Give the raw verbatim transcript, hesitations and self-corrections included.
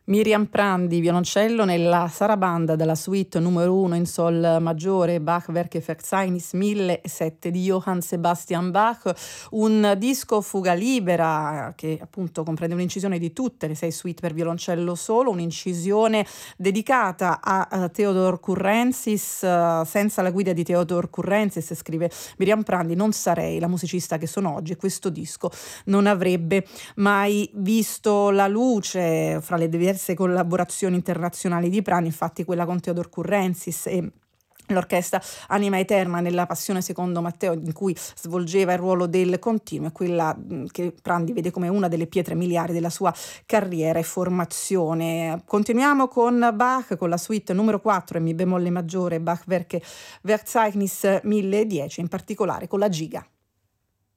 Miriam Prandi, violoncello nella sarabanda della suite numero uno in sol maggiore, Bach-Werke Verzeichnis millesetto di Johann Sebastian Bach, un disco fuga libera che appunto comprende un'incisione di tutte le sei suite per violoncello solo, un'incisione dedicata a, a Theodor Currensis. Uh, senza la guida di Theodor Currensis, scrive Miriam Prandi, non sarei la musicista che sono oggi e questo disco non avrebbe mai visto la luce. Fra le diverse collaborazioni internazionali di Prandi, infatti quella con Theodor Currensis e l'orchestra Anima Eterna nella Passione secondo Matteo, in cui svolgeva il ruolo del continuo, è quella che Prandi vede come una delle pietre miliari della sua carriera e formazione. Continuiamo con Bach, con la suite numero quattro in Mi bemolle maggiore, Bach-Werke Verzeichnis mille dieci, in particolare con la giga.